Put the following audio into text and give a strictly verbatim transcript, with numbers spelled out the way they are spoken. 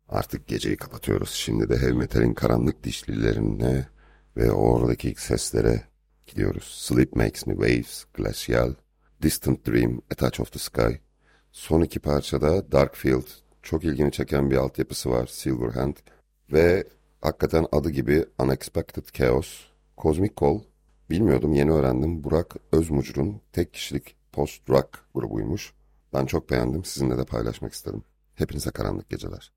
Artık geceyi kapatıyoruz. Şimdi de heavy metalin karanlık dişlilerine ve oradaki ilk seslere gidiyoruz. Sleep Makes Me Waves, Glacial, Distant Dream, A Touch of the Sky. Son iki parçada Darkfield, çok ilgimi çeken bir altyapısı var, Silverhand. Ve hakikaten adı gibi Unexpected Chaos, Cosmic Call. Bilmiyordum, yeni öğrendim. Burak Özmucur'un tek kişilik post-rock grubuymuş. Ben çok beğendim, sizinle de paylaşmak istedim. Hepinize karanlık geceler.